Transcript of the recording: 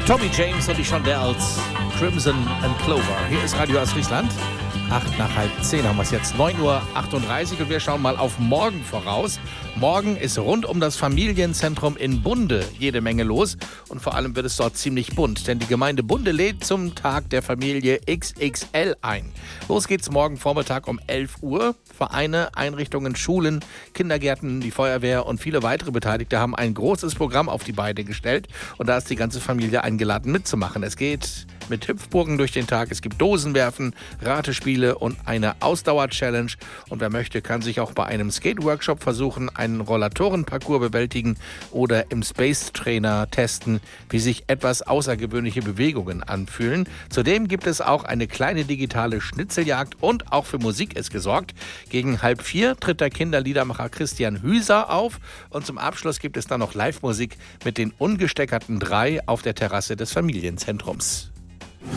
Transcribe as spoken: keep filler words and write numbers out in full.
Tommy James und die Shondells, Crimson and Clover. Hier ist Radio Ostfriesland. Acht nach halb zehn haben wir es jetzt, neun Uhr achtunddreißig und wir schauen mal auf morgen voraus. Morgen ist rund um das Familienzentrum in Bunde jede Menge los und vor allem wird es dort ziemlich bunt, denn die Gemeinde Bunde lädt zum Tag der Familie X X L ein. Los geht's morgen Vormittag um elf Uhr. Vereine, Einrichtungen, Schulen, Kindergärten, die Feuerwehr und viele weitere Beteiligte haben ein großes Programm auf die Beine gestellt und da ist die ganze Familie eingeladen mitzumachen. Es geht mit Hüpfburgen durch den Tag, es gibt Dosenwerfen, Ratespiele und eine Ausdauer-Challenge. Und wer möchte, kann sich auch bei einem Skate-Workshop versuchen, einen Rollatorenparcours bewältigen oder im Space-Trainer testen, wie sich etwas außergewöhnliche Bewegungen anfühlen. Zudem gibt es auch eine kleine digitale Schnitzeljagd und auch für Musik ist gesorgt. Gegen halb vier tritt der Kinderliedermacher Christian Hüser auf und zum Abschluss gibt es dann noch Live-Musik mit den ungesteckerten drei auf der Terrasse des Familienzentrums.